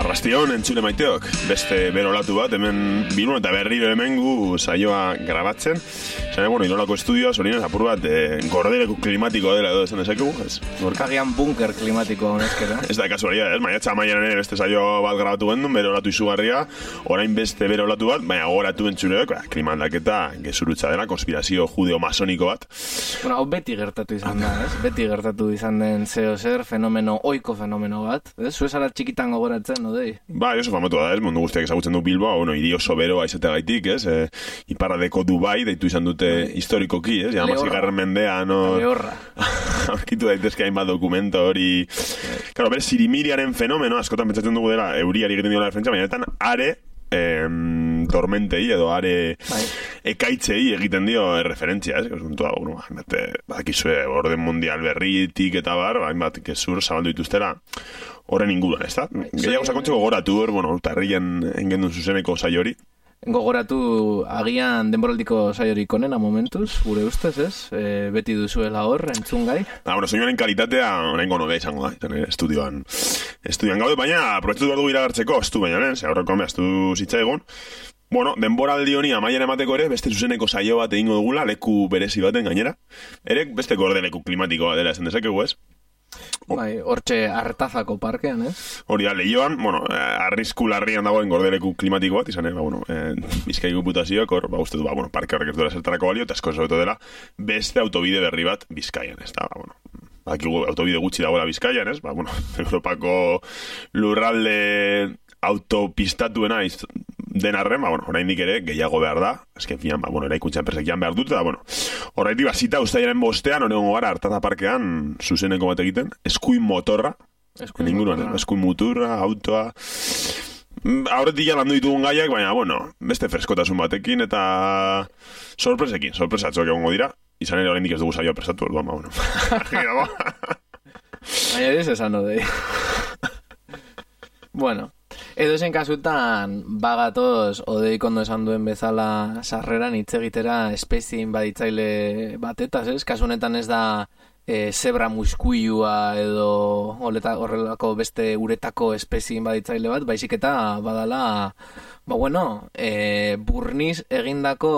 Arrastion entzule maiteok, beste berolatu bat, hemen bilun eta berriro hemen gu saioa grabatzen. Zene, bueno, Irolako estudioa, sorinez, apur bat, gordeleku klimatikoa dela edo esan dezakegu, ez? Agian bunker klimatiko honezkera. Ez da kasualia, ez? Maiatxa amaian ere beste saio bat grabatu gendun, berolatu izugarria, orain beste berolatu bat, baina gogoratu entzuleok, klimaldaketa gezurutza dela, konspirazio judeo-masoniko bat. Bueno, hau beti gertatu izan da, ez? Beti gertatu izan den zeo zer, fenomeno, oiko fenomeno bat, ez? Zuezara txikitan gogoratzen, no dei? Ba, oso famatu da, ez? Mundu guztiak ezagutzen du Bilboa, bueno, hiri oso beroa izateagaitik, ez? Iparraldeko Dubai, deitu izan dute historikoki, ez? Ja, Garren mendean, no? Lehorra. Aurkitu daitezke hainbat dokumento hori. Claro, ber, sirimiriaren fenomeno, askotan pentsatzen dugu dela, euriari egiten diola referentzia, baina etan are tormentei edo are ekaitzei egiten dio referentzia, ez? Kontua, bueno, badakizue orden mundial berritik eta bar, hainbat gezur zabaldu dituztera horren inguruan, ez da? Gehiago sakontzeko goratu hor, bueno, tarrian engendun zuzeneko saio hori. Gogoratu agian denboraldiko saiorik onena momentuz, gure ustez, ez? Beti duzuela hor, entzungai. Bueno, soinuaren kalitatea oraingo nobea izango da, estudioan gaude, baina aprobetxatu behar dugu iragartzeko, estu baina, ze aurreko estu zitzaigun. Bueno, denboraldi honi amaian emateko ere, beste zuzeneko saio bat egingo dugula, leku berezi baten gainera. Ere, beste gordeleku klimatikoa dela esan dezakegu, ez? Bai, hortxe Artazako parkean, ez? Hori da, Leioan, bueno, arrisku larrian dagoen gordeleku klimatiko bat, izan, Bizkaiko Diputazioak, hor, uste du, parke horrek ez duela zertarako balio, eta esko sobeto dela, beste autobide berri bat Bizkaian, ez da, autobide gutxi dagoela Bizkaian, ez? Europako lurralde autopistatuena den arren, oraindik ere gehiago behar da, esken finan, eraikuntza enpresekian behar dut, eta, horretik bazita ustaiaren bostean, hori gongo gara, Artaza parkean zuzeneko bat egiten, eskuin motorra, eskuin muturra, autoa, horretik ja landu ditugun gaiak, baina, beste freskotasun batekin, eta sorpresatxoak egongo dira, izan ere oraindik ez dugu saioa prestatu, orduan, baina ez esan odei. Bueno, edo zen kasutan bagatoz odeik ondo esan duen bezala sarreran hitz egitera espezien baditzaile batetaz, ez? Kasunetan ez da zebra muskuilua edo horrelako beste uretako espezien baditzaile bat, baizik eta badala burniz egindako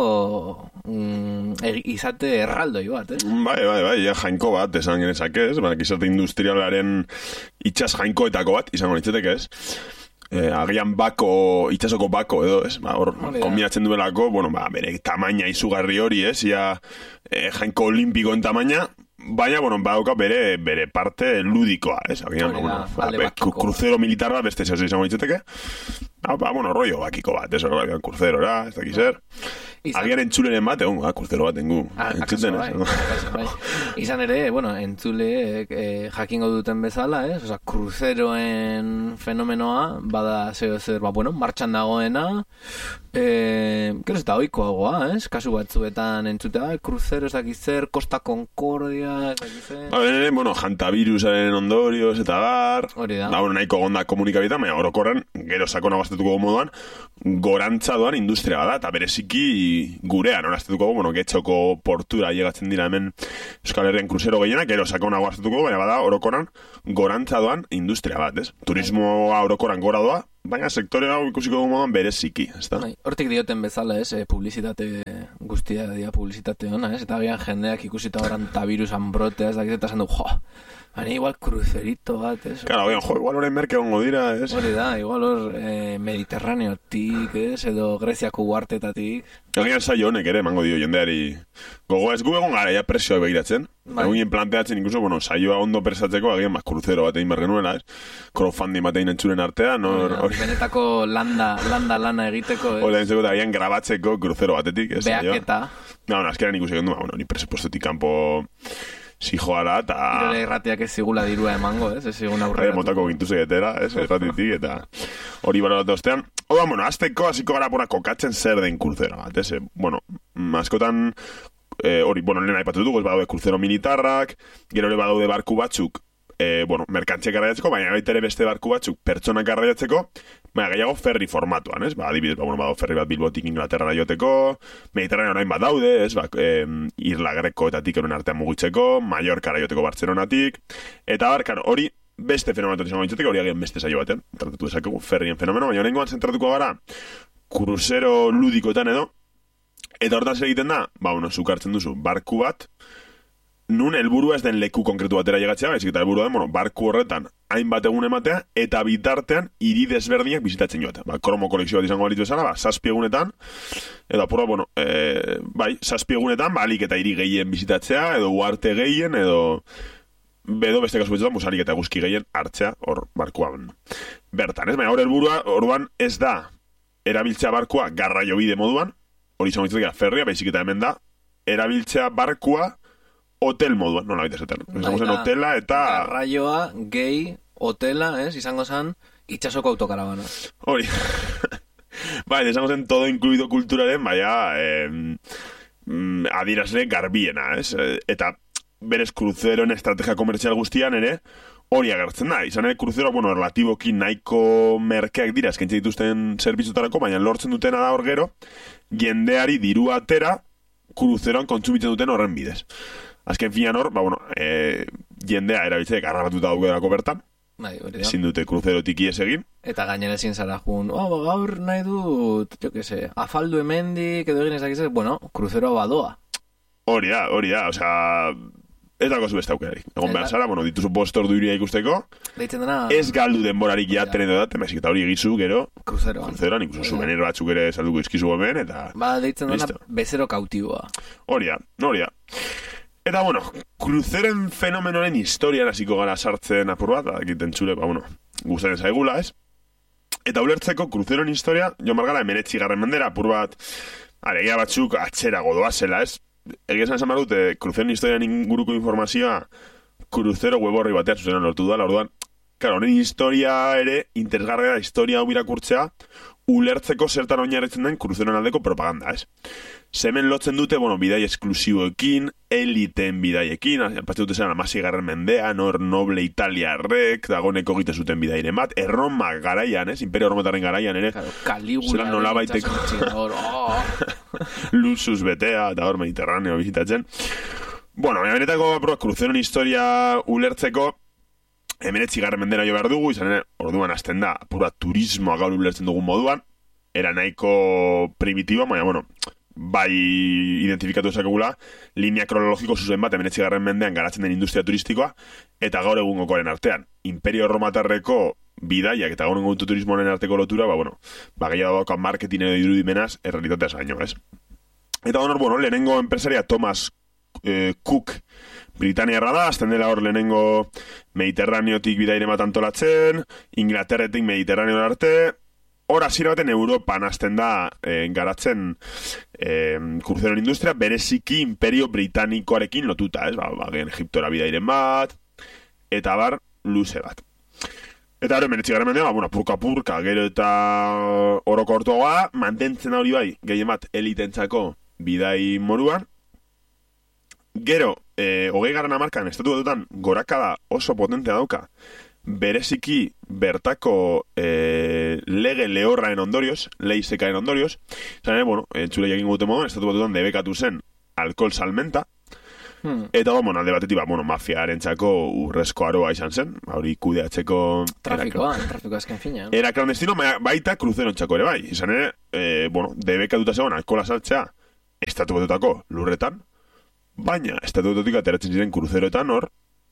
izate erraldoi bat, ez? Bai, jainko bat, esan genezak ez, izate industrialaren itxas jainkoetako bat, izango nitzetek ez, agian itxasoko bako edo, ez, hor kombinatzen duelako, bere tamaina izugarri hori, ez, jainko olimpikoen tamaina, baina, badauka bere parte ludikoa, ez, agian, kruzero militarra beste zeu izango nitzeteke, rollo bakiko bat, ez, kruzerora, ez dakiz zer. Agian entzuleren bat, kruzero bat engu. Entzuten, bai. Izan ere, entzule jakingo duten bezala, ez? Osa, kruzeroen fenomenoa, bada zeo zer, martxan dagoena, gero ez da oikoagoa, ez? Kasu batzuetan entzutea, kruzero ez dakiz zer, Costa Concordia, ez dakiz zer. Jantavirusaren ondorioz eta gar. Hori da. Nahiko gonda komunikabieta, baina orokorren, gero sakona gaztetuko moduan, gorantza doan industria bada, eta bereziki gurean, horaztetuko, Getxoko portura llegatzen dira hemen Euskal Herrian kruzero gehienak, gero sakona gaztetuko, baina bada orokoran gorantza doan industria bat, ez? Turismoa orokoran gora doa, baina sektore hau ikusiko dugu moduan bereziki, ez da? Hortik dioten bezala, ez? Publizitate guztia dia publizitate hona, ez? Eta gian jendeak ikusita horan tabirusan brotea, ez dakit, eta esan du, baina igual kruzerito bat, ez? Claro, igual horren merke ongo dira, ez? Hori da, igual hor Mediterraneotik, ez? Edo Greziako uartetatik. Agian saio honek ere, emango dio jendeari. Gogo ez gu egon gara, ja presioak begiratzen. Egun planteatzen, incluso, saioa ondo presatzeko, agian kruzero bat egin bergenuela, ez? Crowdfunding bat egin entzuren artean, benetako lana egiteko, ez? Hori entzeko, eta agian grabatzeko kruzero batetik, ez? Beaketa. Azkeran ikusi gendu, hori presupuestotik kanpo zijoala, eta... Irole irratiak ez zigula dirua emango, ez? Ez zigun aurrera. Motako gintu zegetera, ez? Erratitik, eta hori baloratu ostean. Azteko hasiko gara pura kokatzen zer den kruzero bat, ez? Askotan, lehen aipatu dugu, ez badaude kruzero militarrak, gero ere badaude barku batzuk, merkantziak garraiatzeko, baina baita ere beste barku batzuk pertsonak garraiatzeko, baina gehiago ferri formatuan, ez? Adibidez, badau ferri bat Bilbotik Inglaterra joteko, Mediterraneo orain bat daude, ez? Irla Grekoetatik euren artean mugitzeko, Mallorcara joteko Bartzelonatik, eta hori beste fenomeno izango ditzatek, hori agian beste saio batean, tratatu dezakegu ferrien fenomeno, baina oraingoan zentratuko gara kruzero ludikoetan edo, eta hortan zer egiten da, zuk hartzen duzu barku bat, nun helburua ez den leku konkretu batera llegatzea, baizik eta helburua den, barku horretan hainbat egun ematea, eta bitartean hiri desberdinak bizitatzen joatea. Kromo kolekzio bat izango balitu bezala, 7 egunetan, edo apurra, 7 egunetan, alik eta hiri gehien bizitatzea, edo uarte gehien, edo beste kasu betxetan, alik eta guzki gehien hartzea hor barkuan. Bertan, ez? Baina hor helburua, orduan ez da erabiltzea barkua garraio bide moduan, hori izango ditzatea ferria, baizik eta hemen da, erabiltzea barkua hotel moduan, nola baita zetan. Izango zen hotela eta... Garraioa, gehi, hotela, izango zen, itxasoko autokarabana. Hori. Izango zen todo incluido kulturaren, adierazle garbiena, eta berez kruzeroen estrategia komertzial guztian ere, hori agertzen da. Izan ere, kruzero, relatiboki nahiko merkeak dira eskaintze dituzten zerbitzutarako, baina lortzen dutena da hor gero, jendeari diru atera kruzeroan kontsumitzen duten horren bidez. Azken finan hor, jendea erabiltzea garrabatuta daudelako bertan, ezin dute kruzerotik ies egin. Eta gainera ezin zara jun, gaur nahi dut, afaldu hemendik, edo egin ezakizek, kruzeroa badoa. Hori da, osea... Ez dago zu beste aukerarik. Egon behar zara, dituzu postor duiria ikusteko. Ez galdu denborarik jaten edo da, temesik eta hori egizu, gero. Kruzeroan, ikuso souvenir batzuk ere salduko izkizu gomen, eta... Deitzen dena bezero kautiboa. Hori da. Eta, kruzeren fenomenoren historian hasiko gara sartzen apur bat, egiten txule, guztaren zaigula, ez? Eta ulertzeko kruzeroen historia, jo margala 19. mendera apur bat, alegia batzuk atzera godoa zela, ez? Egia esan dute, kruzeroen historian inguruko informazioa kruzero web horri batean zuzenan lortu da, orduan, honen historia ere, interesgarria da historia hau irakurtzea, ulertzeko zertan oinarritzen den kruzeroen aldeko propaganda, ez? Zemen lotzen dute, bidai esklusiboekin, eliteen bidaiekin, paste dute zen 16. mendean, hor noble italiarrek, dagoneko egite zuten bidairen bat, Erroma garaian, ez? Imperio Errometaren garaian, ere? Caligula nola baiteko luxus betea, eta hor Mediterraneo bizitatzen. Benetako kruzeroen historia ulertzeko, 19. mendera jo behar dugu, izan ere, orduan hasten da, pura turismoa gaur ulertzen dugun moduan, era nahiko primitiba, baina, bai identifikatu ezakegula, linea kronologiko zuzen bat, 19. mendean garatzen den industria turistikoa, eta gaur egungokoaren artean. Imperio Erromatarreko bidaiak eta gaur egungo turismoaren arteko lotura, gehiago dauka marketing edo irudimenaz, errealitatea zaino, ez? Eta lehenengo empresaria Thomas Cook Britaniarra da, azten dela hor lehenengo Mediterraneotik bidaire bat antolatzen, Inglaterretik Mediterraneo arte, hor hasiera baten Europan hasten da garatzen kruzeroen industria, bereziki Imperio Britanikoarekin lotuta, ez? Gen Egiptora bidairen bat, eta bar luze bat. Eta hori menetxigaren mendea, purka, gero eta orokortoa, mantentzen hori bai, gehien bat elitentzako bidai moruan. Gero, 20. hamarkadan estatu batutan gorakada oso potentea dauka, bereziki bertako lege lehorraen ondorioz, leizekaen ondorioz, zan ere, txule jakin gute moduan, estatu batutan debekatu zen alkohol salmenta, eta alde batetik, mafiaren txako urrezko aroa izan zen, hori kudeatzeko... Trafikoa azken fina. Era clandestino, baita kruzeron txako ere bai, izan ere, debekatuta zegoen alkohola saltzea estatu batutako lurretan, baina estatu batutik ateratzen ziren kruzeroetan hor,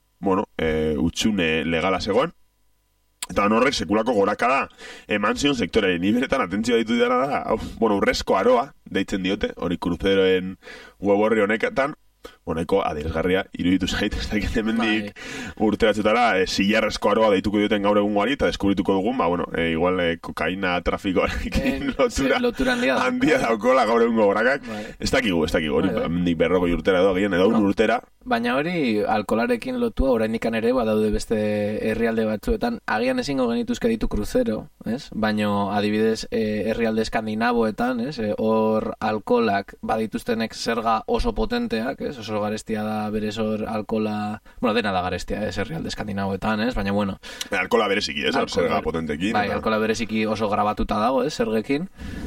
utxune legala zegoen, eta horrek sekulako gorakada eman zion sektorearen niberetan atentzioa ditu dira da, urrezko aroa, deitzen diote, hori kruzeroen web horri honeketan, eko adierazgarria iruditu zait, ez dakit hemendik urte batzutara, zilarrezko aroa deituko dioten gaur egungoari, eta deskubrituko dugun, igual kokaina trafikoarekin lotura handia daukola gaur egungo gorakak. Ez dakigu, hori hemendik 40 urtera edo, edo urtera. Baina hori, alkolarekin lotua, orainikan ere, badaude beste herrialde batzuetan, agian ezingo genituzke ditu kruzero, ez? Baina, adibidez, herrialde eskandinaboetan, ez? Hor alkolak badituztenek zerga oso potenteak, ez? Oso garestia da berez hor alkola... dena da garestia, ez? Herrialde eskandinaboetan, ez? Baina, alkola bereziki, ez? Zerga potentekin. Bai, alkola bereziki oso grabatuta dago, ez? Zergekin.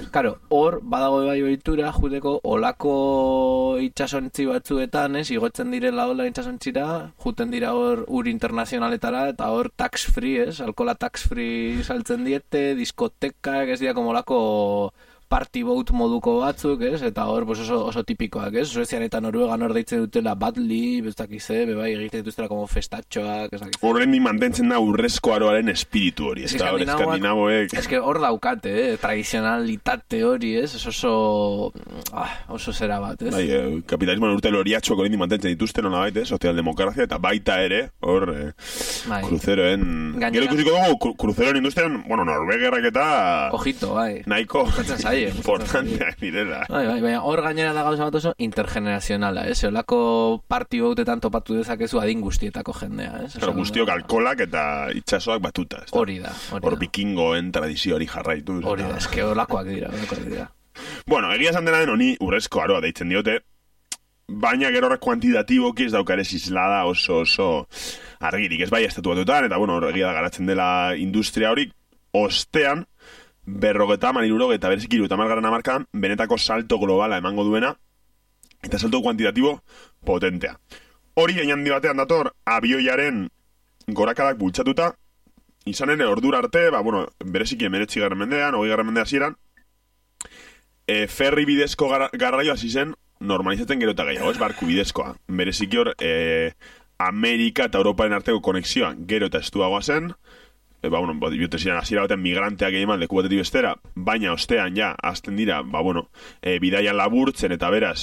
Claro, hor, badago bai ohitura, juteko, olako itxasontzi batzuetan, igotzen direla hola itxasontzira, juten dira hor ur internazionaletara, eta hor tax free, alkola tax free saltzen diete, diskotekak, ez dira, como olako party boat moduko batzuk, eta hor pues oso tipikoak, Suezian eta Noruegan hor deitzen dutela badli, ez dakize, bebai egiten dituztela como festatxoak, ez dakize. Horren mantentzen da urrezko aroaren espiritu hori, ez da, hor eskandinavoek. Ez que hor daukate, tradizionalitate hori, oso zera bat, Bai, kapitalismoan urte loriatxoak hori mantentzen dituzten, hona baita, sozialdemokrazia, eta baita ere, hor, kruzeroen... Gero ikusiko dugu, kruzeroen industrian, bueno, Norvegerrak eta... Ojito, bai. Nahiko... importanteak direla. Bai, hor gainera da gauza bat oso intergenerazionala, Olako party boatetan topatu dezakezu adin guztietako jendea, Claro, guztiok alkolak eta itxasoak batuta, Hori da. Hor bikingoen tradizioari jarraituz. Hori da, eske olakoak dira. Bueno, egia esan dena den honi urrezko aroa deitzen diote, baina gero horrek kuantitatiboki ez daukare zizlada oso argirik, ez bai estatu batuetan, eta bueno, egia da garatzen dela industria horik, ostean, 50, eta bereziki 70 hamarkadan benetako salto globala emango duena eta salto kuantitatibo potentea. Hori handi batean dator abioiaren gorakadak bultzatuta, izan ere ordura arte, bereziki 19. mendean, 20. mende hasieran, ferri bidezko garraio hasi zen normalizatzen gero eta gehiago, barku bidezkoa. Bereziki hor Amerika eta Europaren arteko konexioa gero eta estuagoa zen, biote ziren hasiera baten migranteak egin leku batetik bestera, baina ostean ja azten dira, bidaian laburtzen eta beraz,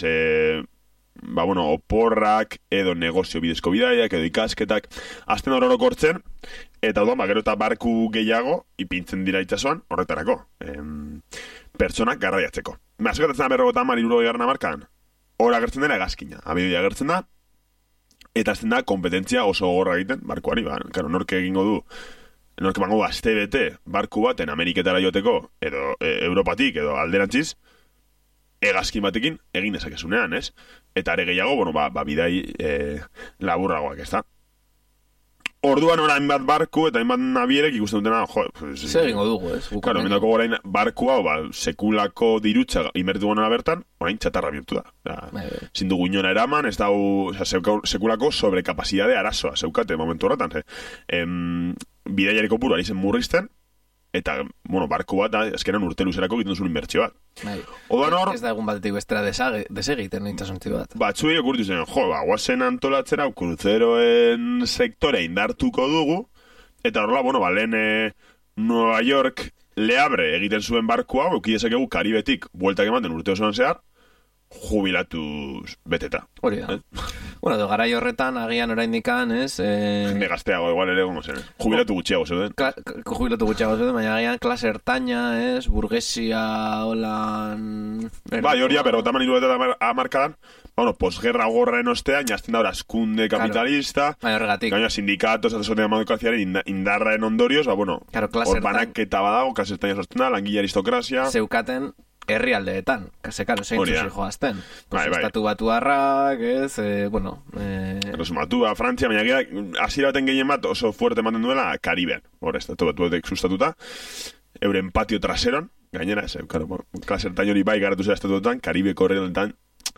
oporrak edo negozio bidezko bidaiak edo ikasketak azten orokortzen, eta gero eta barku gehiago ipintzen dira itxasoan horretarako, pertsonak garraiatzeko. Azokatatzen da 50 hamarkadan, hor agertzen dela hegazkina, abioia agertzen da, eta azten da kompetentzia oso gogorra egiten barkuari, nork egingo du nork bango azte bete barku baten Ameriketara joteko, edo Europatik, edo alderantziz, hegazkin batekin egin dezakezunean, Eta are gehiago, bidai laburragoak, ez da? Orduan orain bat barku eta hainbat nabierek ikusten dutena, zer egingo dugu, Claro, mendako orain barku hau, sekulako dirutza inbertu gona bertan, orain txatarra bihurtu da. Zindugu inona eraman, ez dau, sekulako sobrekapazitate arazoa, zeukate momentu horretan, bidaiareko puru ari zen murrizten, eta, barku bat, azkenan urte luzerako egiten zuen inbertsio bat. Odan hor... Ez da egun batetik bestera desegiten itxasontzi bat. Batzuei okurtu zen, guazen antolatzera, kruzeroen sektore indartuko dugu, eta horrela, lehen Nueva York leabre egiten zuen barku hau, eukidezakegu Karibetik, bueltak ematen urte osoan zehar, jubilatuz beteta. Hori da. Edo garai horretan, agian oraindikan, Jende gazteago, igual ere gongo zen. Jubilatu gutxiago zeuden. Jubilatu gutxiago zeuden, baina agian klase ertaina, burguesia, holan... Bai, hori ja, pero 50 hamarkadan, posguerra gorren ostean, jazten da hor askunde kapitalista, bai, horregatik. Gaina sindikatos, eta sozialdemokraziaren indarraen ondorioz, hor banaketa badago, klase ertaina sortzen da, langile aristokrazia... Zeukaten herrialdeetan, karo, zein zuzi joazten. Estatu batuarrak, Erresumatua, Frantzia, baina hasiera baten gehien bat oso fuerte ematen duela Kariben. Hor, estatu batuetek sustatuta, euren patio traseron, gainera, klase ertain hori bai garatu zera estatuetan, Karibeko horretan,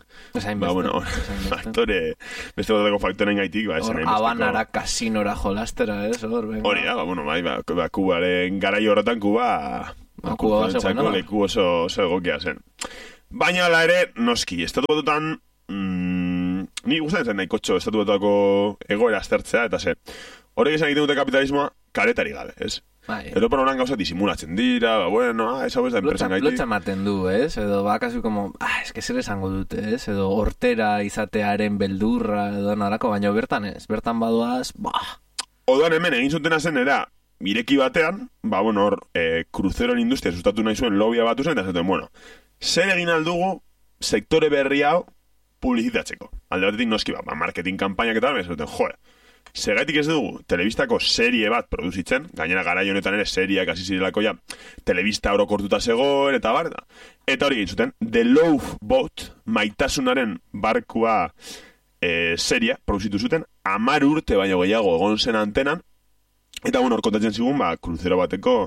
faktore, beste bateko faktoren gaitik, Habanara kasinora jolastera, hori da, Kubaren garai horretan, Kuba leku oso egokia zen. Baina ala ere, noski, estatu batutan ni gustatzen zen nahiko estatu batutako egoera aztertzea, eta horrek esan egiten dute kapitalismoa karetari gabe, Europan oran gauza disimulatzen dira, ez hau ez da enpresan gaitik. Lotxa ematen du, edo bakazu como, eske zer esango dute, edo hortera izatearen beldurra, edo narako, baina bertan badoaz, Oduan hemen egin zutena zen era, ireki batean, kruzeroen industria sustatu nahi zuen lobia batu zen, eta zaten, zer egin aldugu sektore berri hau publizitatzeko. Alde batetik noski, marketing kampainak eta zaten, segaitik ez dugu telebistako serie bat produzitzen, gainera garai honetan ere serieak hasi zirelako ja, telebista orokortuta zegoen, eta eta hori egin zuten, The Love Boat, maitasunaren barkua seria produzitu zuten, 10 urte baino gehiago egon zen antenan, eta hor kontatzen zigun, kruzero bateko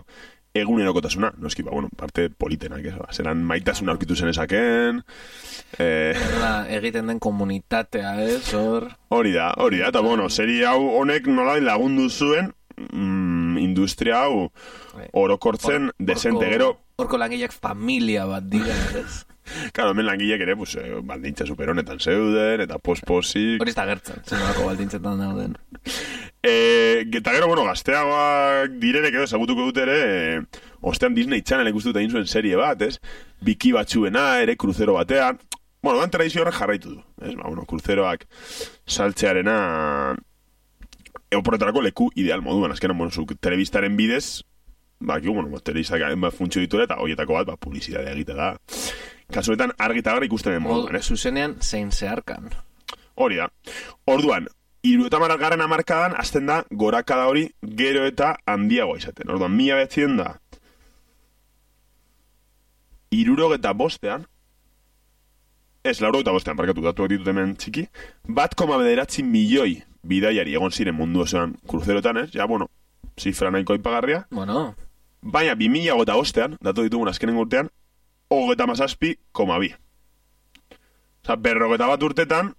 egunerokotasuna, noski, bueno, parte politenak, zeran maitasuna aurkitu zen esaken, egiten den komunitatea, hor... Hori da, eta bueno, serie hau honek nola lagundu zuen industria hau orokortzen desente, gero... Horko langileak familia bat dira, ez? Claro, hemen langileak ere, pues, baldintza superhonetan zeuden, eta posposik... Hori ez da gertzen, zenolako baldintzetan dauden. Eta gero, bueno, gazteagoak direnek edo ezagutuko dut ere, ostean Disney Channel ikustu egin zuen serie bat, ez? Biki batzuena, ere, kruzero batean... Bueno, dan tradizio horrek jarraitu du, ez? Bueno, kruzeroak saltzearena... Oporretarako leku ideal moduan, azkenan, bueno, zuk telebistaren bidez, telebistak funtzio ditu eta horietako bat, publizidadea egite da. Kasuetan, argi eta garri ikusten den moduan, ez? Zuzenean, zein zeharkan. Hori da. Orduan, 70. hamarkadan, azten da, gorakada hori gero eta handiagoa izaten. Orduan, 1900 da, 75 ez, 85 parkatu datuak ditut hemen txiki, 1,9 milioi bidaiari egon ziren mundu osoan kruzerotan, ez? Ja, bueno, zifra nahiko aipagarria. Bueno. Baina, 2005an, datu ditugun azkenen urtean, 37,2. Osa, 51 urtetan,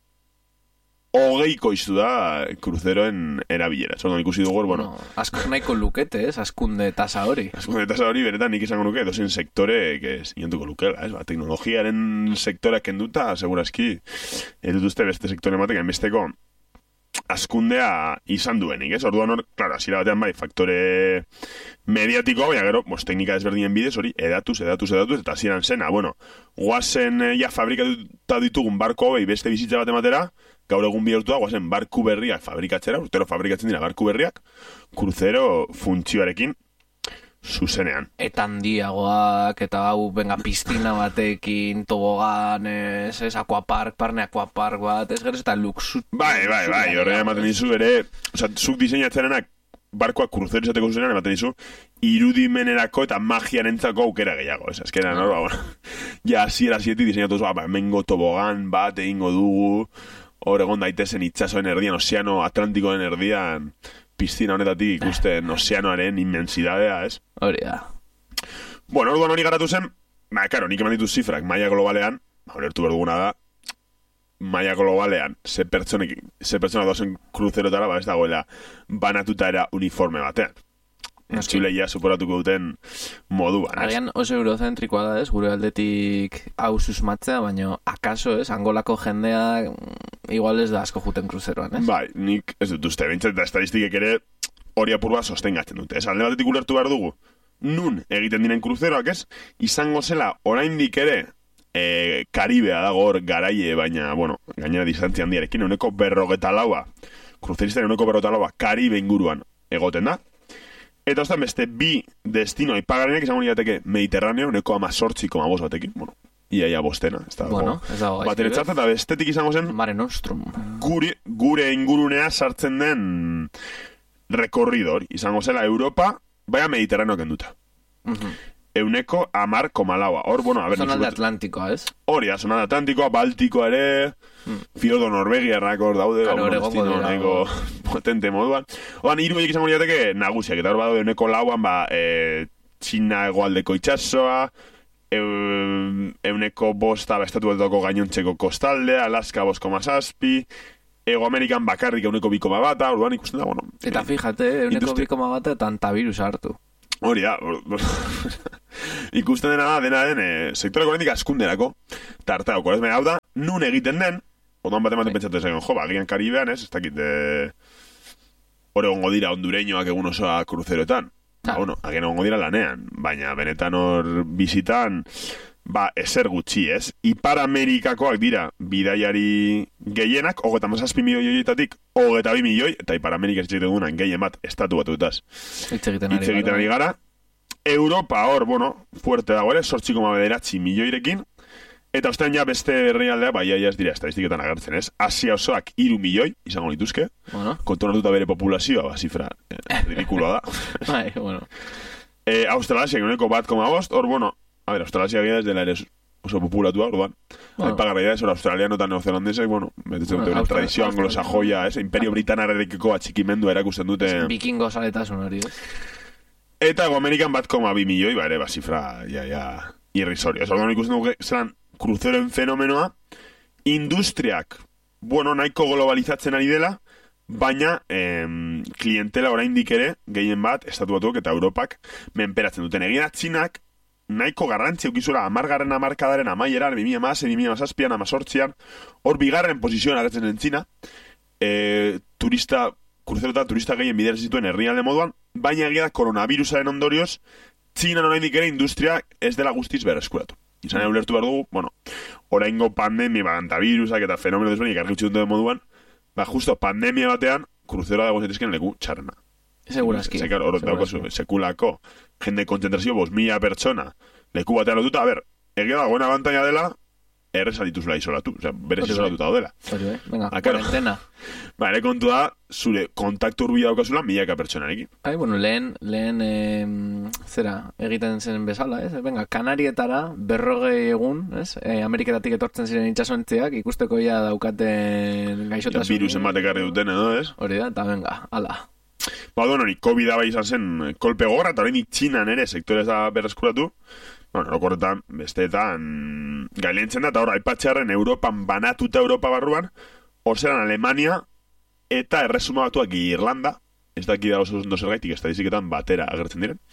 20 iztu da kruzeroen erabilera. Zordan ikusi dugu, bueno... Asko nahiko lukete, ez? Askunde tasa hori. Askunde tasa hori, benetan nik izango nuke, dozen sektore, inontuko lukela, ez? Teknologiaren sektoreak kenduta, segurazki, ez dut uste beste sektore ematek, enbesteko askundea izan duenik, ez? Orduan hor, klaro, hasiera batean bai, faktore mediatikoa, baina gero, teknika desberdinen bidez hori, edatuz, eta hasieran zena, bueno, guazen ja fabrikatuta ditugun barko hori beste bizitza bat ematera, gaur egun bihurtua, guazen barku berriak fabrikatzera, urtero fabrikatzen dira barku berriak, kruzero funtzioarekin zuzenean. Eta handiagoak, eta hau, benga, piztina batekin, tobogan, ez, aquapark, parne aquapark bat, ez gero, eta luxu... Bai, horrean ematen dizu, ere, oza, zuk diseinatzenenak, barkoak kruzero izateko zuzenean, ematen dizu, irudimenerako eta magiarentzako aukera gehiago, ez, azkenean, hor, ja, hasiera diseinatu zu, mengo tobogan bat egingo dugu, hor egon daitezen itxasoen erdian, ozeano Atlantikoen erdian, piztina honetatik ikusten ozeanoaren inmensidadea, ez? Hori da. Bueno, orduan hori garatu zen, karo, nik eman dituz zifrak, maila globalean, horretu behar duguna da, maila globalean, ze pertsona dozen kruzerotara, ez dagoela, banatuta era uniforme batean. Txileia suporatuko duten moduan, ez? Agian oso eurozentrikoa da, ez? Gure aldetik hau susmatzea, baina akaso, ez? Angolako jendea igual ez da asko juten kruzeroan, ez? Bai, nik ez dut uste, bintzat eta estadistikek ere hori apurba sostengatzen dute, ez? Alde batetik ulertu behar dugu, nun egiten diren kruzeroak, ez? Izango zela oraindik ere Karibea dago hor garaie, baina, bueno, gainera distantzia handiarekin, uneko 54, kruzeristaren uneko 54, Karibe inguruan egoten da. Eta ostan beste bi destino aipagarriak izango nirateke Mediterraneo, uneko 18,5 batekin, bueno, iaia bostena, ez dago, bueno, ez dago bateretzat, eta bestetik izango zen Mare Nostrum. Gure ingurunea sartzen den rekorridor, izango zela Europa, baina Mediterraneo kenduta. Euneko 10,4. Hor, bueno, a ver... Zonalde Atlantikoa, ez? Hori da, zonalde Atlantikoa, Baltikoa ere, Fiordo Norvegiarrak hor daude, Claro, potente moduan. Oan, hiru egik izango liateke nagusiak, eta hor badaude euneko 4, Txina hegoaldeko itxasoa, euneko 5 estatu batuako gainontzeko kostaldea, Alaska 5,7, Ego Amerikan bakarrik euneko 2,1, orduan ikusten da, bueno... Eta fíjate, euneko 2,1 eta antavirus hartu. Hori da, ikusten dena den sektoreko horrendik askunderako tartauko, ez? Hau da, nun egiten den, otan bat ematen pentsatu ezagun, bagian Karibean, ez? Ez dakit, hor egongo dira hondureñoak egun osoa kruzeroetan. Bueno, agen egongo dira lanean, baina benetan hor bizitan, ezer gutxi, ez? Ipar Amerikakoak dira bidaiari gehienak, 37 milioi horietatik, 22 milioi, eta Ipar Amerika ez dugunan gehien bat estatu batutaz. Hitz egiten ari gara. Europa hor, bueno, fuerte dago ere, 8,9 milioirekin, eta ostean ja beste herrialdea, ja ez dira estadistiketan agertzen, ez? Asia osoak 3 milioi, izango lituzke, kontonatuta bere populazioa, zifra, ridikuloa da. Bai, bueno. Australasia, uneko 1,5, hor, bueno, a ver, Australasia ez dela ere oso populatua, orduan. Aipagarria ez, australiano eta neozelandesek, bueno, betetzen dute tradizio anglosajoia, ez? Imperio Britanarrekiko atxikimendu erakusten dute... Vikingo saletasun hori, ez? Eta Amerikan 1,2 milioi, ere, zifra, irrisorio. Ez orduan ikusten dugu, zelan, kruzeroen fenomenoa, industriak, bueno, nahiko globalizatzen ari dela, baina klientela oraindik ere, gehien bat, Estatu Batuak eta Europak menperatzen duten. Egin Txinak, nahiko garrantzia ukizuela 10. hamarkadaren amaieran, 2016, 2017, 2018, hor bigarren posizioan agertzen den Txina, kruzero eta turista gehien bidera zituen herrialde moduan, baina egia da koronavirusaren ondorioz, Txinan oraindik ere industria ez dela guztiz berreskuratu. Izan ulertu behar dugu, bueno, oraingo pandemia, virusak eta fenomeno desberdin ikarri utzi duten moduan, justo pandemia batean, kruzero dago zetizken leku txarrena. Segurazki. Sekulako jende kontzentrazio 5.000 pertsona leku batean lotuta, egia da, buena abantaina dela, erreza dituzula isolatu, berez isolatuta daudela. Venga, cuarentena. Ere kontu da, zure kontaktu urbila daukazula 1.000 pertsonarekin. Bueno, lehen zera, egiten zen bezala, ez? Venga, Kanarietara, 40 egun, ez? Ameriketatik etortzen ziren itxasontziak, ikusteko ja daukaten gaixotasun. Virusen batek arri duten, edo, ez? Hori da, eta venga, ala. Hori, COVID-a bai izan zen kolpe gogorra, eta hori Txinan ere sektorez da berreskuratu. Horretan, besteetan gailentzen da, eta hor, aipatxearen Europan banatuta Europa barruan, hor zeran Alemania eta Erresuma Batuak Irlanda, ez daki da oso ondo zergaitik, estadiziketan batera agertzen diren.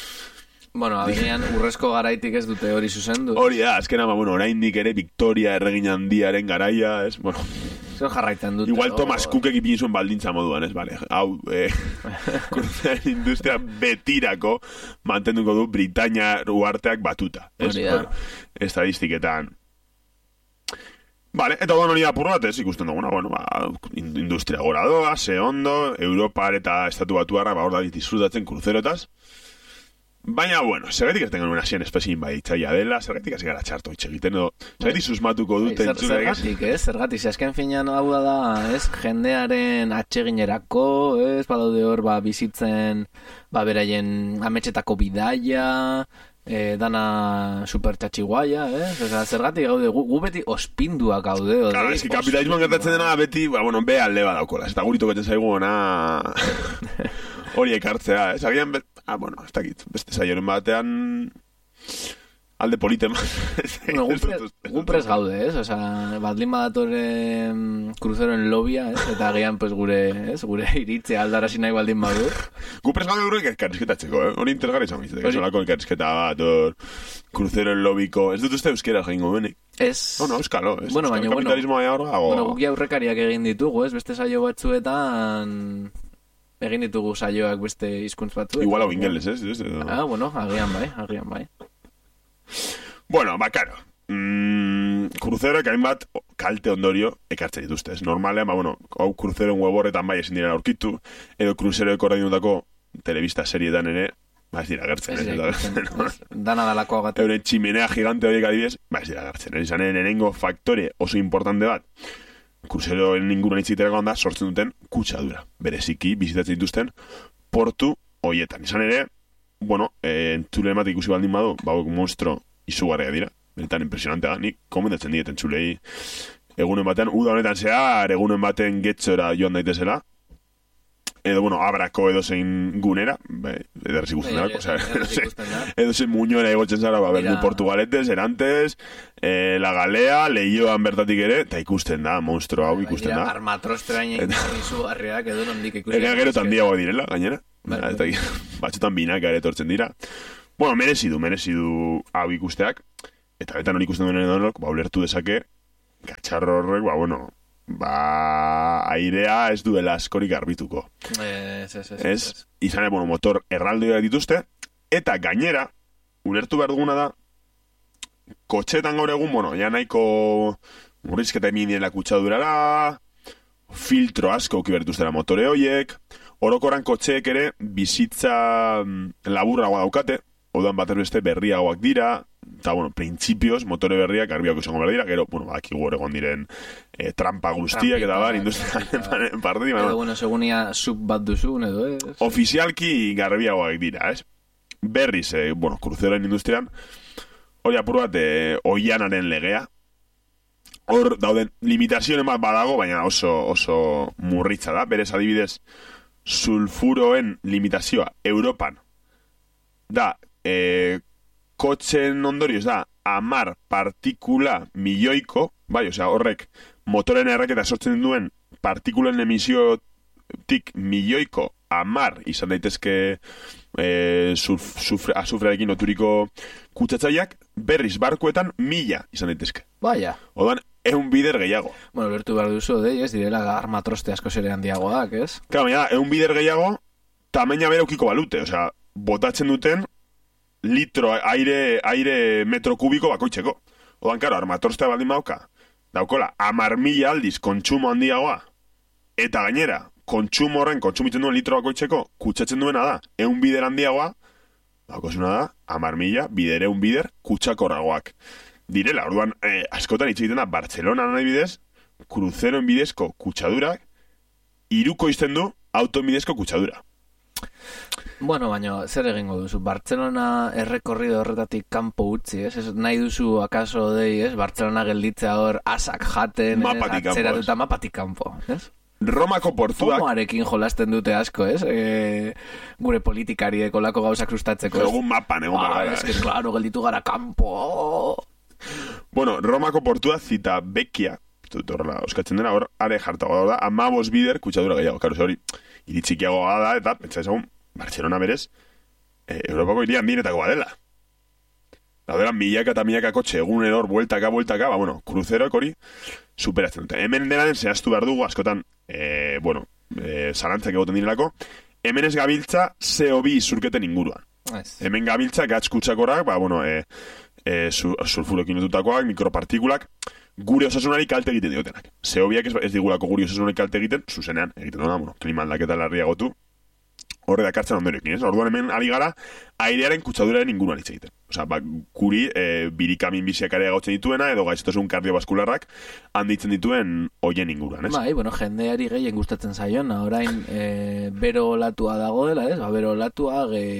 Agian urrezko garaitik ez dute hori zuzendu. Hori da, azkena, oraindik ere Victoria erregin handiaren garaia, ez, zer jarraitzen dute. Igual Thomas Cookek ipini zuen baldintza moduan, ez, bale. Hau, kruzaren industria betirako mantenduko du Britainia uarteak batuta. Hori da. Estadistiketan. Vale, eta hori apur bat, ez, ikusten duguna, industria gora doa, ze ondo, Europa eta Estatu Batuarra, hor da disfrutatzen kruzerotaz. Baina, zergatik ez tengan una zien espezien baditzaia dela, zergatik ez gara txarto itxegiten, edo, zergatik susmatuko duten entzule. Zergatik, azken finean hau da, ez, jendearen atseginerako, ez, badaude hor, bizitzen, beraien ametxetako bidaia, dana super txatxiguaia, zergatik gaude, gu beti ospinduak gaude. Claro, eski kapitalismoan gertatzen dena beti, be alde badaukola, eta gurito geten zaigu hori ekartzea, ez, agian, ez dakit, beste saioren batean alde politen. Gu prez gaude, ez, baldin badatore kruzeroen lobia, ez, eta agian, gure iritzea aldarasi nahi baldin badu. Gu prez gaude gure elkarrizketatzeko, hori interesgarri izan bizte, solako elkarrizketa bat, kruzeroen lobiko, ez dut uste euskera jaingo benik. Ez. Euskalo, ez. Kapitalismoa guk jaurrekariak egin ditugu, ez, beste saio batzuetan egin ditugu saioak beste hizkuntz batzu. Igual hau ingeles, ez? Agian bai. Karo. Kruzeroek hainbat kalte ondorio ekartzen dituzte, ez? Normalean, hau kruzeroen web horretan bai ezin dira aurkitu, edo kruzeroek ordaindutako telebista serietan ere, ez dira agertzen. Dana dalako agatu. Euren tximenea gigante horiek adibidez, ez dira agertzen. Izan lehenengo faktore oso importante bat, kruzeroen inguruan itziterako da sortzen duten kutsadura. Bereziki, bizitatzen dituzten portu hoietan. Izan ere, entzule ematik ikusi baldin badu, monstro izugarria dira. Benetan impresionantea, nik komendatzen diet entzulei egunen batean, uda honetan zehar, egunen baten getxora joan daitezela, edo, abrako edo zein gunera, ederrez ikusten dago, edo zein muñoera egotzen zara, berdu Portugalete, Serantes, La Galea, Leioan bertatik ere, eta ikusten da, monstro hau ikusten da. Armatrostreain izu harriak edo nondik ikusten da. Gero tandiago direla, gainera, batxotan binak ere etortzen dira. Merezidu hau ikusteak, eta betan hori ikusten duen edonok, ulertu dezake, gatxarro horrek, airea ez duela askorik garbituko. Ez? Izan, motor erraldoiak dituzte, eta gainera, ulertu behar duguna da, kotxetan gaur egun, ja nahiko murrizketa emindiela kutsadurara, filtro asko ukibertuztera motore hoiek, orokoran kotxeek ere bizitza laburragoa daukate, odan bat erbeste berriagoak dira, eta, printzipioz, motore berriak garbiako izango behar dira, gero, bakigu hor egon diren trampa guztiak, eta industriaren parte. Edo, segunia sub bat duzun, edo, ez? Ofizialki garbiagoak dira, ez? Berriz, kruzeroen industrian, hori apur bat, oianaren legea, hor dauden limitazioen bat badago, baina oso murritza da, berez adibidez, sulfuroen limitazioa Europan da, kotxen ondorioz da, 10 partikula milioiko, bai, osea, horrek motoren erraketa sortzen duen partikulen emisiotik milioiko 10 izan daitezke azufrearekin loturiko kutsatzaileak, berriz barkuetan 1000 izan daitezke. Baina. Odan, 100 bider gehiago. Bueno, bertu behar duzu, ez direla armatroste asko zere handiagoak, ez? Claro, baina, 100 bider gehiago, tamaina bera ukiko balute, osea, botatzen duten litro aire metro kubiko bakoitzeko. Odan, karo, armatrostea baldin bauka, daukola, 10.000 aldiz kontsumo handiagoa, eta gainera, kontsumitzen duen litro bakoitzeko, kutsatzen duena da, 100 bider handiagoa, daukosuna da, 10.000 bider, 100 bider, kutsakorragoak. Direla, orduan, askotan hitz egiten da, Bartzelona nahi bidez, kruzeroen bidezko kutsadurak, iruko izten du, autoen bidezko kutsadura. Bueno, baina, zer egingo duzu? Bartzelona errekorrido horretatik kanpo utzi, ez? Nahi duzu, akaso dei, ez? Bartzelona gelditzea hor, asak jaten, atzeratuta mapatik kanpo, ez? Romako portuak... Fomoarekin jolasten dute asko, ez? Gure politikariek olako gauzak sustatzeko. Egun mapan, Ez que, claro, gelditu gara kanpo. Bueno, Romako portua zita bekia, horrela, oskatzen dena, hor, are jartago da, 15 bider kutsadura gehiago. Karo, hori, iritxikiago da, eta, pentsa ezagun, Barcelona berez, Europako iria handienetako badela. Daudela, milaka eta milaka kotxe, egun eror, bueltaka, ba, bueno, kruzeroek hori, superatzen dute. Hemen denaren zehaztu behar dugu, askotan, zalantzak egoten direlako, hemen ez gabiltza CO2 zurketen inguruan. Hemen gabiltza gatz kutsakorrak, ba, bueno, sulfurokin dututakoak, mikropartikulak, gure osasunari kalte egiten diotenak. CO2ak ez digulako gure osasunari kalte egiten, zuzenean, egiten duna, bueno, klima aldaketa larriagotu, horre dakartzen ondorioekin, ez? Orduan hemen ari gara airearen kutsaduraren inguruan hitz egiten. Osea, guri birikamin biziak ere gautzen dituena, edo gaixotasun kardiobaskularrak handitzen dituen hoien inguruan, ez? Bai, bueno, jendeari gehien gustatzen zaion, orain bero olatua dagoela, ez? Bero olatua,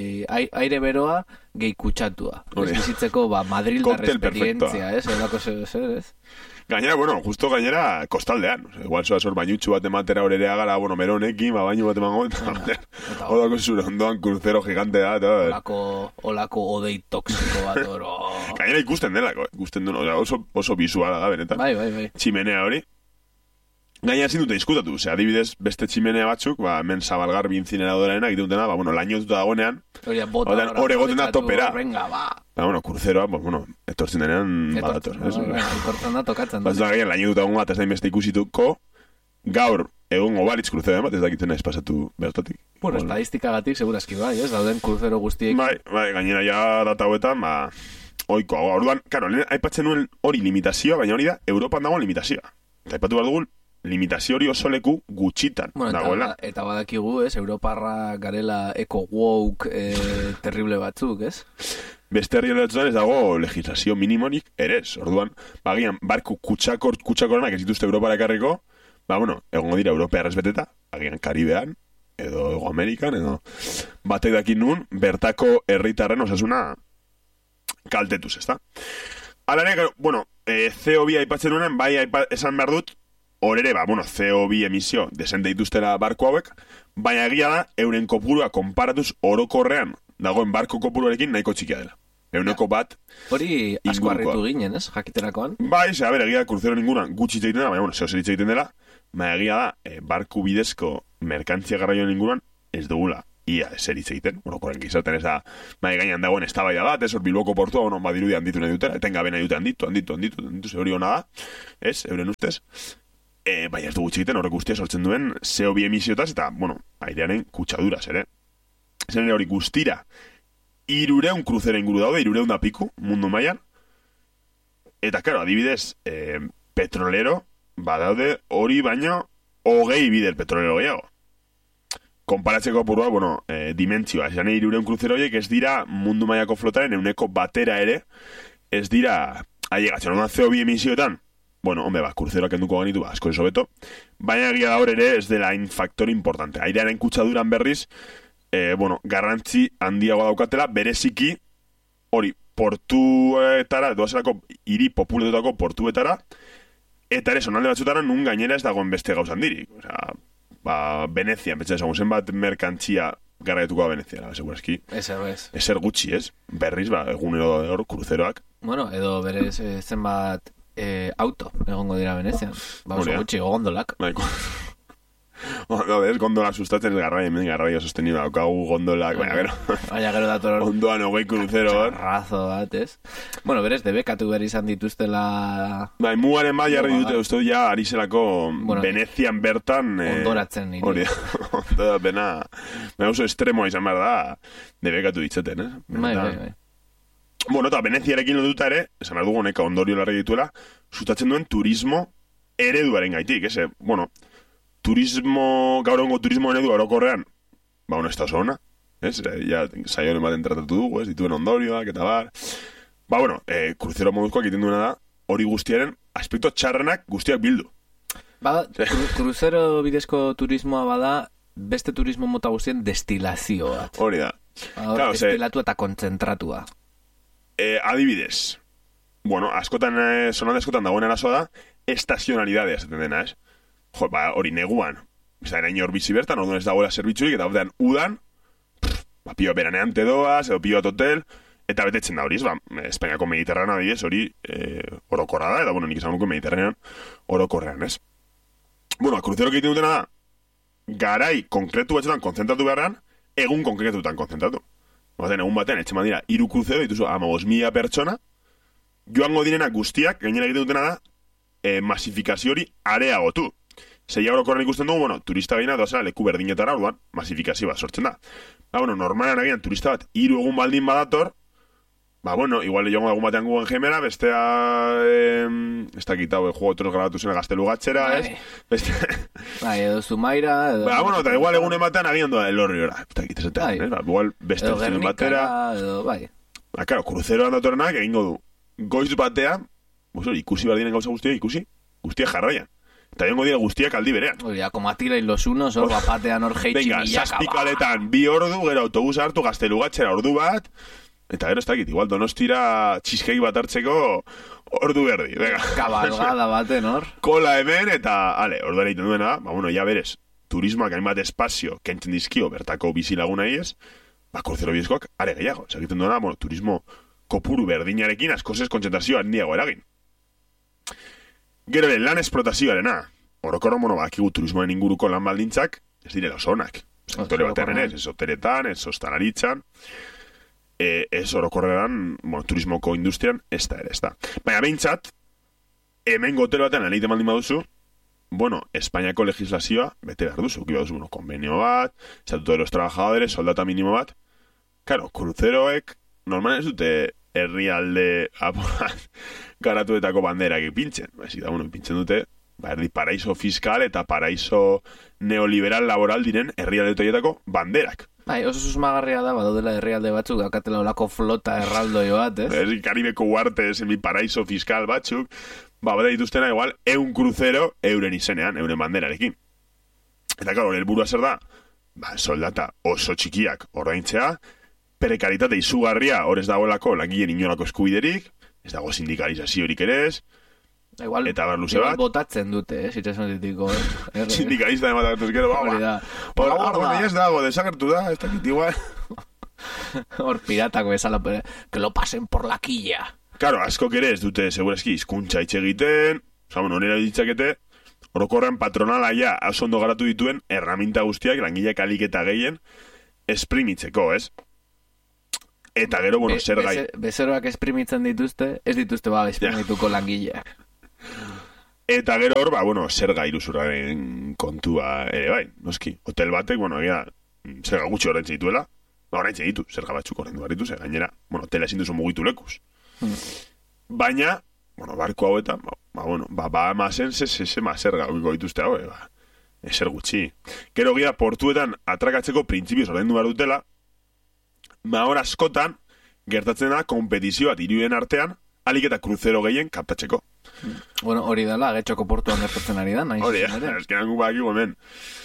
aire beroa, gehi kutsatua. Ez bizitzeko, Madrildar esperientzia, ez? Elako zer, ez? Gainera, bueno, justo gainera kostaldean. Igual zoa zor bainutxu bat ematera horerea gara, bueno, meronekin, baino bat emango, eta odako zure ondoan kruzero gigante da. Olako odei toksiko bat, oro. Gainera ikusten delako, oso bisuala da, benetan. Bai. Tximenea hori. Gainera ezin dute diskutatu, adibidez, beste tximenea batzuk, hemen Zabalgar binzineradorenak egiten dutena, bueno, lainotuta dagoenean, hor egoten da topera. Bueno, kruzeroa, bueno, etortzen denean badator. Etortzen da tokatzen. Batzuta gehien lainotuta egon bat ez da inbeste ikusituko, gaur egongo baritz kruzeroa bat, ez dakitzen naiz pasatu bertatik. Bueno, estadistikagatik segurazki bai, ez? Dauden kruzero guztiek. Bai, gainera ja data hauetan, oikoa. Orduan, karo, aipatzen nuen hori limitazioa, baina hori da, Europan dagoen limitazioa. Eta aipatu behar dugu, limitazio hori oso leku gutxitan dagoela. Eta badakigu, ez? Europarra garela eco-woke terrible batzuk, ez? Beste herri batzuetan ez dago legislazio minimonik ere ez. Orduan, bagian, barku kutsakoranak ez dituzte Europara ekarriko, bueno, egongo dira Europea errezbeteta, bagian Karibean, edo Ego Amerikan, edo batek dakin nun, bertako herritarren osasuna kaltetuz, ez da? Alare, bueno, CO2 aipatzen nuenen, bai esan behar dut, horere, CO2 emisio desente dituztela barko hauek, baina egia da, euren kopurua konparatuz orokorrean dagoen barko kopuruarekin nahiko txikia dela. Euneko bat hori asko harritu ginen, ez? Jakiterakoan. Bai, egia da, kruzero ningunan gutxi egiten dela, baina, zeo zer egiten dela, baina egia da, barku bidezko merkantzia garraioen inguruan ez dugula ia zer hitz egiten, orokorren gizaten ez da, gainean dagoen eztabaida bat, ez hor Bilboko portua, badirudi handitu nahi dutela, etengabe nahi dute handitu, ze hori hona da, ez, euren ustez. Baina ez dugu txikiten horrek guztia sortzen duen CO2 emisioetaz eta, airearen kutsaduraz, ere. Zer hori guztira 300 kruzera inguru daude, 300 da piku, mundu mailan. Eta, karo, adibidez, petrolero, badaude hori baino 20 bider petrolero gehiago. Konparatzeko apurua, dimentsioa. Esan 300 kruzera horiek ez dira mundu mailako flotaren euneko batera ere, ez dira ailegatzen. Ondan CO2 emisioetan, kruzeroak enduko ganitu, asko eso beto, baina egia da hor ere ez dela hain faktor importante. Airearen kutsaduran berriz, garrantzi handiago daukatela, bereziki, hori, portuetara, doazelako hiri populetutako portuetara, eta ere sonalde batzutara nun gainera ez dagoen beste gauzan dirik. Osea, Venezian, betxa esagun zenbat merkantzia garraietuko da Veneziara, segurazki. Ezer gutxi, ez? Berriz, egunero hor, kruzeroak. Bueno, edo berez zenbat auto egongo dira Venezian. Oso gutxi, gondolak. Ez, gondola sustatzen ez garraia sostenido daukagu gondolak, baina gero dator ondoan hogei kruzero hor. Razo bat, ez? Bueno, berez, debekatu behar izan dituztela... Mugaren bat jarri dute, uste ja, ari zelako Venezian bertan... Ondoratzen nire. Hori, ondoa bena oso estremoa izan behar da, debekatu ditzeten, Bai. Bueno, eta Veneziarekin lotuta ere, esan behar dugu neka ondorio larri dituela, sustatzen duen turismo ereduaren gaitik, ez? Bueno, gaur egongo turismo eredu orokorrean, ez da oso ona, ez? Ja, saioen baten tratatu dugu, ez? Dituen ondorioak, eta bar. Kruzero moduzkoak egiten duena da, hori guztiaren aspektu txarrenak guztiak bildu. Kruzero bidezko turismoa bada, beste turismo mota guztien destilazio bat. Hori da. Destilatu eta kontzentratua. Adibidez, askotan, sonalde askotan dagoen arazoa da, estazionalidadea esaten dena, ez? Hori neguan, ez da erain hor bizi bertan, orduan ez dagoela zerbitzurik, eta ordean udan, pio beranean te doaz, edo pio bat hotel, eta betetzen da hori, Espainiako Mediterrana diez, hori orokorra da, eta nik esan nuko Mediterranean orokorrean, ez? Kruzero egiten dutena da, garai konkretu batzutan konzentratu beharrean, egun konkretutan konzentratu. Egun batean, etxe dira, 3 kruzero, dituzu 15.000 pertsona, joango direnak guztiak, gainera egiten dutena da, masifikazio hori areagotu. Zeia orokorren ikusten dugu, turista gaina doazela leku berdinetara, orduan, masifikazio bat sortzen da. Normalan agian turista bat 3 egun baldin badator, igual joango egun batean gugen gemera, bestea, ez dakit hau, Juego de Tronos grabatu zen Gaztelu Gatxera, ez? Edo Zumaira, edo... Eta igual egun batean agian doa elorri ora, ez dakit ezetean, igual beste edo batera... Edo Gernika, edo, Claro, kruzeroan datorrenak egingo du, goiz batean, ikusi bardinen gauza guztiak, guztiak jarraian. Eta jongo dira guztiak aldi berean. Como Atila y los unos, hor bapatean hor jeitsi milaka. Venga, zazpikaletan, 2 ordu, gero autobus hartu, Gaztelu Gatxera ordu bat, eta gero ez dakit, igual Donostira txiskei bat hartzeko ordu berdi. Kabalgada baten hor. Kola hemen, eta, orduan egiten duena, ja berez, turismoak hainbat espazio kentzen dizkio bertako bizilaguna ez, kruzero bidezkoak, are gehiago. Egiten duena, turismo kopuru berdinarekin askozez kontzentrazio handiago eragin. Gero lan esplotazioarena, orokorro bakigu turismoen inguruko lan baldintzak, ez direla oso onak. Sektore batean ez hoteretan, ez ostalaritzan, ez orokorrean, turismoko industrian, ez da ere, ez da. Baina behintzat, hemen hotel batean egiten baldin baduzu, Espainiako legislazioa bete behar duzu, baduzu, konbenio bat, estatuto de los trabajadores, soldata minimo bat. Claro, kruzeroek, normalan ez dute herrialde garatuetako banderak ipintzen. Ipintzen dute, erdi paraiso fiskal eta paraiso neoliberal laboral diren herrialdetoietako banderak. Oso susmagarria da, badaudela herrialde batzuk, daukatela olako flota erraldoi bat, ez? Karibeko uarte, zenbi paraiso fiskal batzuk, bada dituztena igual, 100 kruzero euren izenean, euren banderarekin. Eta, claro, helburua zer da, soldata oso txikiak ordaintzea, prekaritate izugarria hor ez dagoelako langileen inolako eskubiderik, ez dago sindikalizaziorik ere ez, eta bar luze bat. Botatzen dute, zitzasun ditiko. Sindikalista ematatuz gero, hor ez dago, desagertu da, ez dakit igual. Hor piratako bezala, que lo pasen por la quilla. Claro, asko ere ez dute, segurazki, hizkuntza hitz egiten, nire ditzakete, orokorrean patronala ja, ondo garatu dituen, erraminta guztiak, langileak alik eta gehien, esprimitzeko, ez? Eta gero, zer gai. Bezeroak esprimitzen dituzte, ez dituzte esprimituko langileak. Eta gero hor, zer gai iruzurraren kontua ere bai, noski. Hotel batek, zer gutxi horreintze dituela, horreintze ditu, zer gabatxuk horrein duarritu, zer gainera, hotela ezin duzu mugitu lekuz. Baina, barko hauetan, emazen zer gauiko dituzte hau, ezer gutxi. Gero gira portuetan atrakatzeko printzipioz horrein duar dutela, hor askotan, gertatzen da, kompetizio bat hiruen artean, alik eta kruzero gehien kaptatzeko. Hori dela, Getxoko portuan gertatzen ari da, nahi. Hori, eskenan guk bakiko hemen.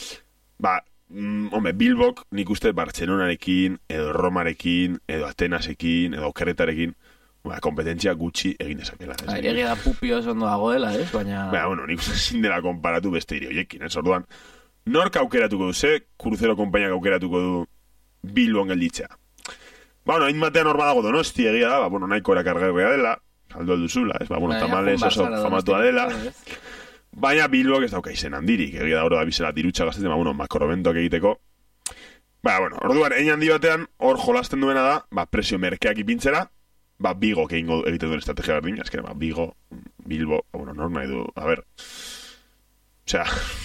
Bilbok, nik uste Bartzelonarekin, edo Romarekin, edo Atenasekin, edo Okerretarekin, kompetentzia gutxi egin dezakela. Egia da pupio ondo dagoela, ez? Baina... nik uste ezin dela konparatu beste hiri horiekin, ez? Orduan, nork aukeratuko du, ze kruzero konpainak aukeratuko du Bilbon gelditzea. Hain batean hor badago Donosti egia da, nahiko erakargarria dela, saldo duzula, ez, tamales oso famatua dela, baina Bilbok ez dauka izen handirik, egia da hor da bizela dirutxa gaztetzen, makrobentoak egiteko. Orduan, egin handi batean, hor jolasten duena da, presio merkeak ipintzera, Bigok egiten duen estrategia berdin, azken, Bilbo, nor nahi du, osea,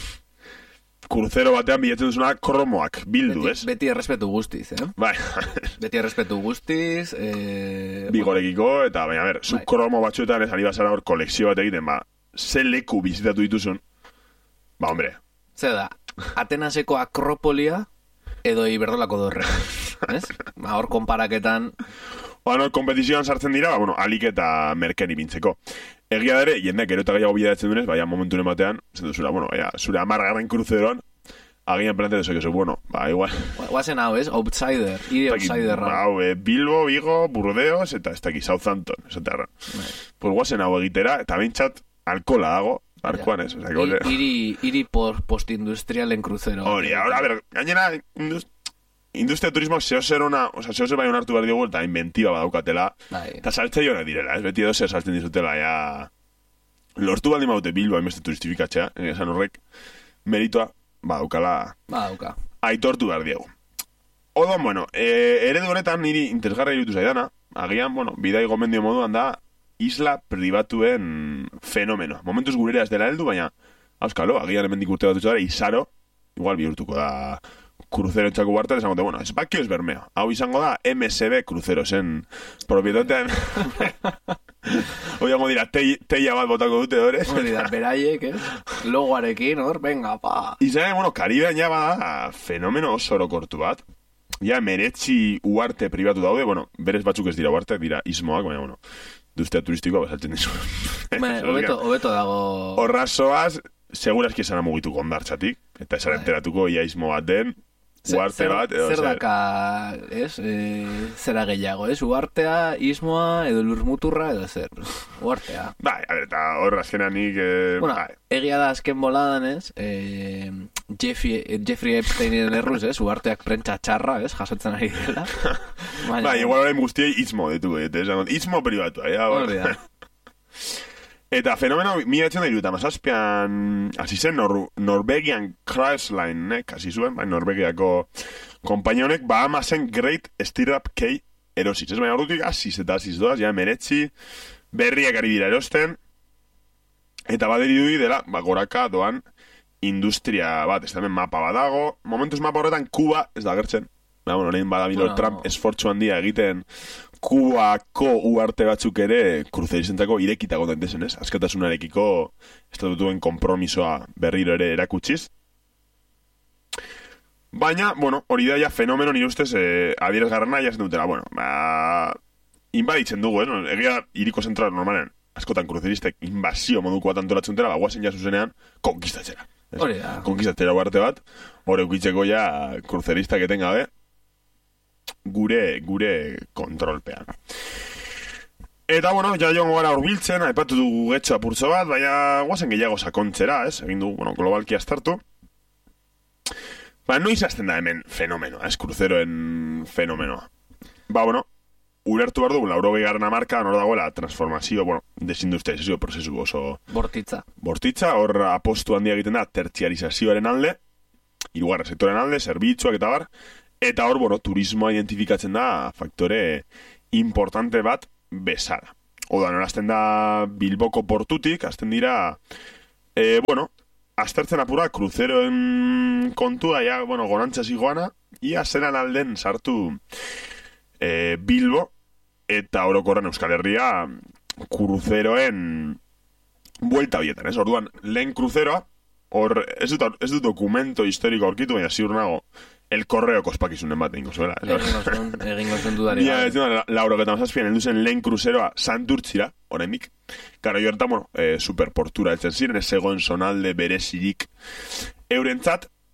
kruzero batean bilatzen duzuna kromoak bildu, ez? Beti errespetu guztiz, Bai. Beti errespetu guztiz, Bigorekiko, eta baina, zu kromo batzuetan ez, ari bazara hor kolekzio bat egiten, ze leku bizitatu dituzun, hombre. Zer da, Atenaseko Akropolia edo Iberdolako Dorre, ez? Hor konparaketan... Hor kompetizioan sartzen dira, alik eta merken ipintzeko. Egia dere, jendeak gero eta gehiago bideratzen dunez, momentu batean, zenduzula, zure 10. kruzeroan, agian plantea dezak eso, igual... Guazen hau, ez? Outsider, hiri outsiderra. Bilbo, Vigo, Burdeos, eta ez dakit, Southampton, esaterra. Pues guazen hau egitera, eta bintzat, alkola dago, barkoan ez. Hiri postindustrialen kruzero. Hori, gainera, industria turismoak zehozer bai onartu behar diogu, eta inventiba badaukatela, eta saltzei honak direla, ez beti edo zer saltzen dizutela, lortu baldin baute Bilbo hainbeste turistifikatzea, esan horrek, meritoa badaukala aitortu behar diogu. Odon, eredu honetan niri interesgarra irutu zaidana, agian, bidai gomendio moduan da, isla pribatuen fenomenoa. Momentuz gurera ez dela heldu, baina, auskalo, agian hemendik urte bat dutxadara, izaro, igual bihurtuko da kruzero txako guartan, esango da, ez bakio ez bermeo. Hau izango da MSB kruzero zen propietatean. Oiango dira, teia bat botako dute, dores? Hori da, beraiek, logoarekin, hor, venga, pa. Izan, Karibean ja bada fenomeno oso orokortu bat. Ja, meretzi uarte pribatu daude, berez batzuk ez dira uarte, dira ismoak, baina, duztea turistikoa basaltzen dizu. Hobeto dago... Horrazoaz, segurazki esan amugitu kondartxatik, eta esan enteratuko ia ismo bat den, uarte bat, edo... Zer daka, zera gehiago, uartea, ismoa, edo lurmuturra, edo zer, uartea. Bai, eta horra azkenean nik... Egia da azken boladan, Jeffrey Epsteinen erruz, uarteak prentsa txarra, jasotzen ari dela. Bai, igual orain guztiei ismo dituko, ismo pribatua, hori da. Eta fenomeno, 1937an hasi zen Norwegian Cruise Line, hasi zuen, Norvegiako kompainia honek, Bahamasen Great Stirrup Cay erosiz. Ez baina ordutik hasiz eta hasiz doaz, ja meretzi berriak ari dira erosten, eta baderi dudi dela, goraka doan industria bat, ez da hemen mapa badago, momentuz mapa horretan Kuba ez da gertzen. Lehen badabilo Trump esfortzu handia egiten Kubako uarte batzuk ere kruzerizentzako irekitako daitezen, ez? Askatasunarekiko estatutuen konpromisoa berriro ere erakutsiz. Baina, hori da ja fenomeno nire ustez adierazgarrena jasen dutela. Inbaditzen dugu, egia iriko zentrala normalen askotan kruzeristek invasio moduko bat antolatzen dutela, guazen ja zuzenean konkistatzera. Hori da. Konkistatzera uarte bat, hori eukitzeko ja kruzeristak eten gabe, gure kontrolpean. Eta, ja joango gara urbiltzen, aipatu dugu getxo apurtzo bat, baina guazen gehiago sakontzera, ez? Egin du, globalki astartu. Noiz azten da hemen fenomenoa, kruzeroen fenomenoa. Ulertu behar dugu, 80. hamarkadan hor dagoela transformazio, desindustrializazio prozesu oso... Bortitza, hor apostu handia egiten da tertziarizazioaren alde, hirugarren sektoren alde, zerbitzuak eta bar, eta hor, turismoa identifikatzen da faktore importante bat bezala. Oda, azten da Bilboko portutik, azten dira, aztertzen apura kruzeroen kontua, gorantza zigoana, ia zeran alden sartu Bilbo, eta orokorren Euskal Herria kruzeroen buelta bietan, ez? Orduan, lehen kruzeroa, ez dut dokumento historiko aurkitu, baina ziur nago, el correo kospakizunen bat egingo zuela. Egingo zuen dudari. Lauro getan zazpian, helduzen lehen kruzeroa Santurtzira, oraindik. Karo jortan, superportura eltzen ziren, ez zegoen zonalde berezirik eurentzat,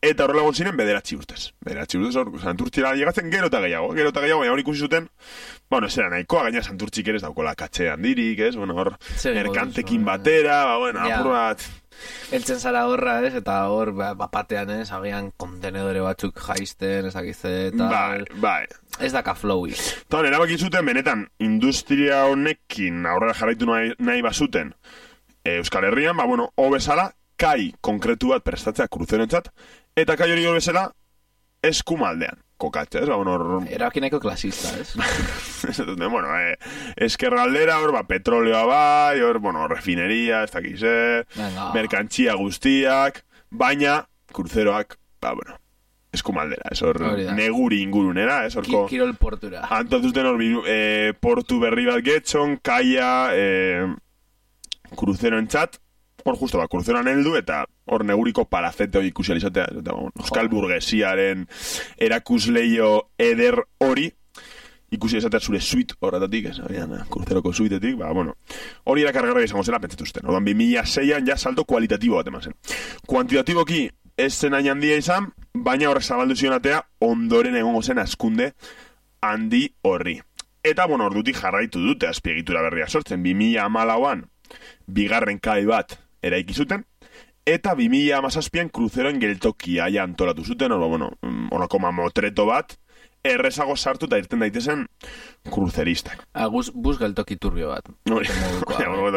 eta horrela egon ziren bederatzi urtez. Hor, Santurtzira llegatzen gero eta gehiago, baina hor ikusi zuten, bueno, ez era nahikoa, gaina Santurtzik ere ez daukola katxe handirik, ez, bueno, hor, merkantekin batera, bueno, apur bat... Eltzen zara horra, ez, eta hor, bapatean, ez, agian kontenedore batzuk jaisten, ez dakizte, eta... Bai. Ez daka flowi. Eta erabakin zuten, benetan, industria honekin aurrera jarraitu nahi bazuten Euskal Herrian, bezala, kai konkretu bat prestatzea kruzeroentzat, eta kai hori bezala eskumaldean kokatzea, ez? Erabakineko klasista, ez? Eskerraldera, hor, petroleoa bai, hor, refineria, ez dakiz, merkantzia guztiak, baina kruzeroak, eskumaldera, ez hor, neguri ingurunera, ez horko... Kirol portura. Antatuzten hor, portu berri bat getxon, kaia, kruzeroentzat, hor justo, kruzeroan heldu, eta hor neguriko palazete hori ikusi alizatea, Euskal burgesiaren erakusleio eder hori, ikusi alizatea zure suite horretatik, kruzeroko suitetik, hori erakargarra izango zela pentsatuzten. Orduan, 2006an ja salto kualitatibo bat eman zen. Kuantitatiboki ez zen hain handia izan, baina horrek zabaldu zionatea ondoren egongo zen askunde handi horri. Eta, ordutik jarraitu dute azpiegitura berria sortzen, 2014an bigarren kai bat eraiki zuten, eta 2017an kruzeroen geltokia ja antolatu zuten, horako mamotreto bat, errezago sartu eta irten daitezen kruzeristak. Bus geltoki turbio bat.